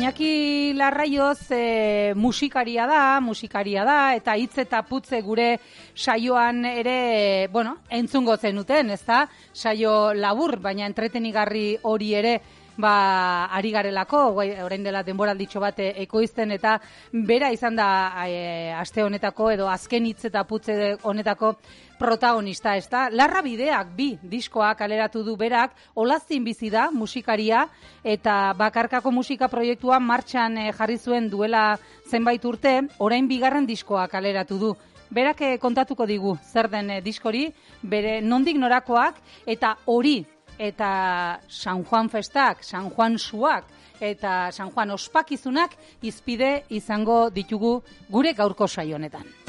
Iñaki Larraioz musikaria da, eta hitz eta putze gure saioan ere, entzungo zenuten, ezta? Saio labur, baina entretenigarri hori ere, ari garelako, orain dela denboralditxo bat ekoizten, eta bera izan da aste honetako edo azken hitz eta putze honetako protagonista, ezta? Larra bideak 2 diskoak kaleratu du berak, Olaztin bizi da musikaria, eta bakarkako musika proiektua martxan jarri zuen duela zenbait urte, orain 2. diskoa kaleratu du. Berak kontatuko digu zer den diskori, bere nondik norakoak, eta hori, eta San Juan festak, San Juan suak, eta San Juan ospakizunak izpide izango ditugu gure gaurko saio honetan.